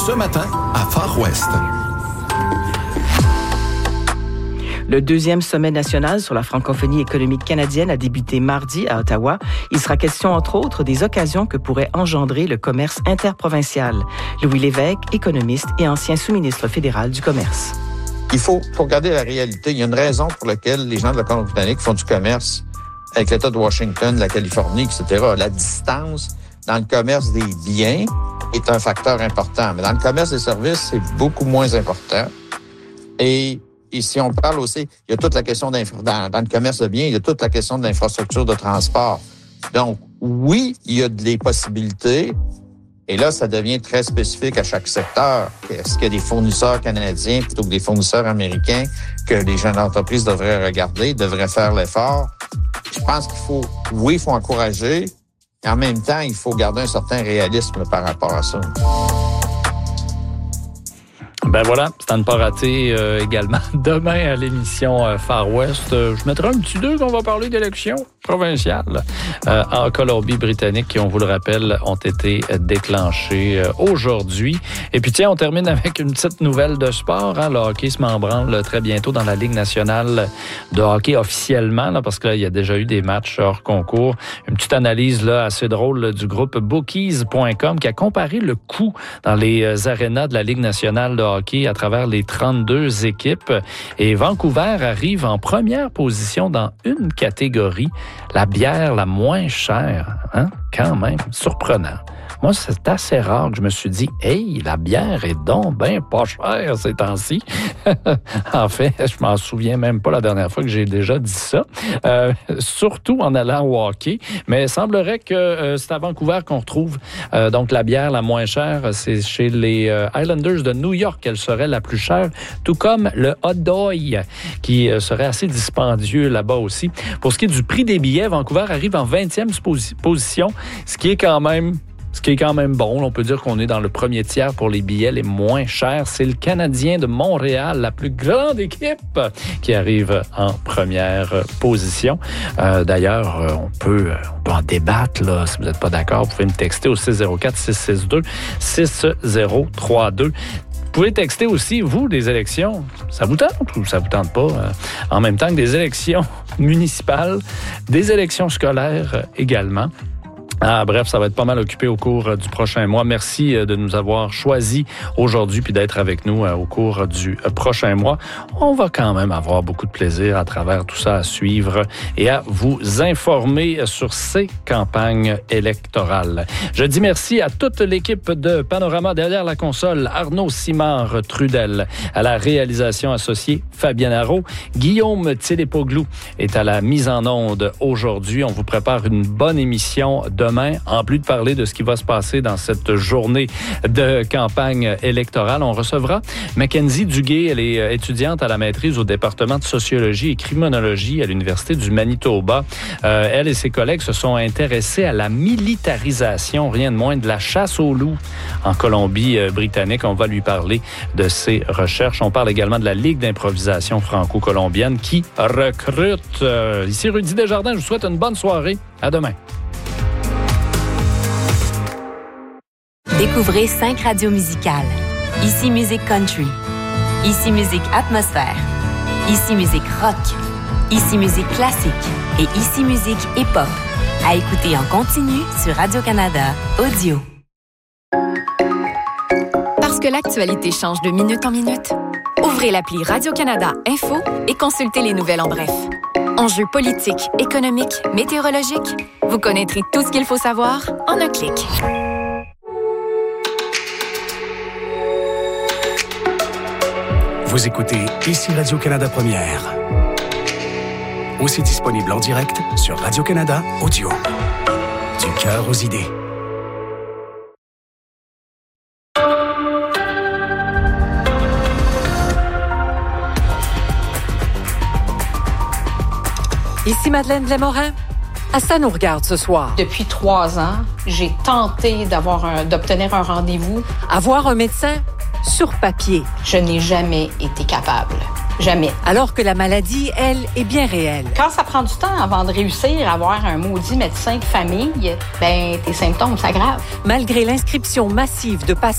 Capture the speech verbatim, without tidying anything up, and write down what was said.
ce matin à Far West. Le deuxième sommet national sur la francophonie économique canadienne a débuté mardi à Ottawa. Il sera question, entre autres, des occasions que pourrait engendrer le commerce interprovincial. Louis Lévesque, économiste et ancien sous-ministre fédéral du commerce. Il faut, faut regarder la réalité. Il y a une raison pour laquelle les gens de la Colombie-Britannique font du commerce avec l'État de Washington, la Californie, et cetera. La distance dans le commerce des biens est un facteur important. Mais dans le commerce des services, c'est beaucoup moins important. Et Et si on parle aussi, il y a toute la question d'infra... dans, dans le commerce de biens, il y a toute la question de l'infrastructure de transport. Donc, oui, il y a des possibilités. Et là, ça devient très spécifique à chaque secteur. Est-ce qu'il y a des fournisseurs canadiens plutôt que des fournisseurs américains que les jeunes entreprises devraient regarder, devraient faire l'effort? Je pense qu'il faut, oui, il faut encourager. Et en même temps, il faut garder un certain réalisme par rapport à ça. Ben voilà, c'est à ne pas rater euh, également demain à l'émission euh, Far West. Euh, je mettrai un petit deux qu'on va parler d'élections provinciales euh, en Colombie-Britannique qui, on vous le rappelle, ont été déclenchées euh, aujourd'hui. Et puis tiens, on termine avec une petite nouvelle de sport. Hein. Le hockey se met en branle très bientôt dans la Ligue nationale de hockey officiellement, là, parce que là, il y a déjà eu des matchs hors concours. Une petite analyse là assez drôle là, du groupe bookies point com qui a comparé le coût dans les euh, arénas de la Ligue nationale de hockey à travers les trente-deux équipes. Et Vancouver arrive en première position dans une catégorie, la bière la moins chère. Hein? Quand même, surprenant. Moi, c'est assez rare que je me suis dit « Hey, la bière est donc ben pas chère ces temps-ci. » En fait, je m'en souviens même pas la dernière fois que j'ai déjà dit ça. Euh, surtout en allant au hockey. Mais il semblerait que euh, c'est à Vancouver qu'on retrouve euh, donc la bière la moins chère. C'est chez les euh, Islanders de New York qu'elle serait la plus chère. Tout comme le hot dog qui euh, serait assez dispendieux là-bas aussi. Pour ce qui est du prix des billets, Vancouver arrive en vingtième position, ce qui est quand même Ce qui est quand même bon. On peut dire qu'on est dans le premier tiers pour les billets les moins chers. C'est le Canadien de Montréal, la plus grande équipe, qui arrive en première position. Euh, d'ailleurs, on peut, on peut en débattre. Là, si vous n'êtes pas d'accord, vous pouvez me texter au six zéro quatre, six six deux, six zéro trois deux. Vous pouvez texter aussi, vous, des élections. Ça vous tente ou ça vous tente pas? Euh, en même temps que des élections municipales, des élections scolaires également. Ah, bref, ça va être pas mal occupé au cours du prochain mois. Merci de nous avoir choisis aujourd'hui puis d'être avec nous au cours du prochain mois. On va quand même avoir beaucoup de plaisir à travers tout ça à suivre et à vous informer sur ces campagnes électorales. Je dis merci à toute l'équipe de Panorama derrière la console, Arnaud Simard-Trudel, à la réalisation associée Fabienne Haro. Guillaume Télépoglou est à la mise en onde aujourd'hui. On vous prépare une bonne émission demain. En plus de parler de ce qui va se passer dans cette journée de campagne électorale, on recevra Mackenzie Duguay. Elle est étudiante à la maîtrise au département de sociologie et criminologie à l'Université du Manitoba. Euh, elle et ses collègues se sont intéressés à la militarisation, rien de moins, de la chasse aux loups en Colombie-Britannique. On va lui parler de ses recherches. On parle également de la Ligue d'improvisation franco-colombienne qui recrute. Euh, ici Rudy Desjardins, je vous souhaite une bonne soirée. À demain. Découvrez cinq radios musicales. Ici Musique Country. Ici Musique Atmosphère. Ici Musique Rock. Ici Musique Classique. Et Ici Musique Hip-Hop. À écouter en continu sur Radio-Canada Audio. Parce que l'actualité change de minute en minute, ouvrez l'appli Radio-Canada Info et consultez les nouvelles en bref. Enjeux politiques, économiques, météorologiques, vous connaîtrez tout ce qu'il faut savoir en un clic. Vous écoutez Ici Radio-Canada Première. Aussi disponible en direct sur Radio-Canada Audio. Du cœur aux idées. Ici Madeleine Blais-Morin. À ça nous regarde ce soir. Depuis trois ans, j'ai tenté d'avoir un, d'obtenir un rendez-vous. Avoir un médecin sur papier. Je n'ai jamais été capable. Jamais. Alors que la maladie, elle, est bien réelle. Quand ça prend du temps avant de réussir à avoir un maudit médecin de famille, ben tes symptômes s'aggravent. Malgré l'inscription massive de patients